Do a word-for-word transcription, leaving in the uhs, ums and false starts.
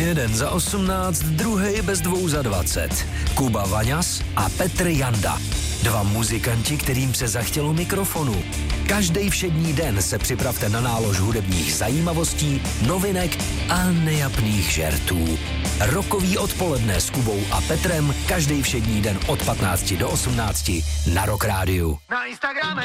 Jeden za osmnáct, druhý bez dvou za dvacet. Kuba Vaňas a Petr Janda. Dva muzikanti, kterým se zachtělo mikrofonu. Každý všední den se připravte na nálož hudebních zajímavostí, novinek a nejapných žertů. Rokový odpoledne s Kubou a Petrem každý všední den od patnácti do osmnácti na Rock Rádiu. Na Instagrame